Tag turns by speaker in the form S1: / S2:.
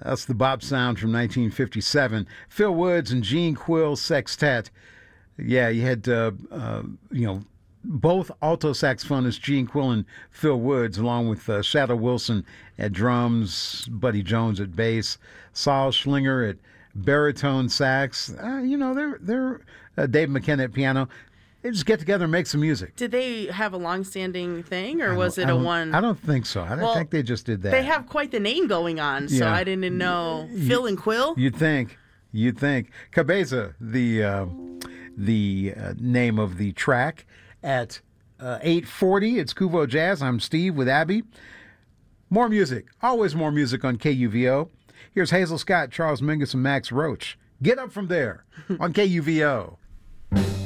S1: That's the Bop Sound from 1957. Phil Woods and Gene Quill Sextet. Yeah, you had, both alto saxophonists, Gene Quill and Phil Woods, along with Shadow Wilson at drums, Buddy Jones at bass, Saul Schlinger at baritone sax. They're Dave McKenna at piano. They just get together and make some music.
S2: Did they have a long-standing thing, or was it a one?
S1: I don't think so. I don't think they just did that.
S2: They have quite the name going on, so I didn't know. Phil and Quill?
S1: You'd think. Cabeza, the name of the track. At 8:40, it's Kuvo Jazz. I'm Steve with Abby. More music. Always more music on KUVO. Here's Hazel Scott, Charles Mingus, and Max Roach. Get up from there on KUVO.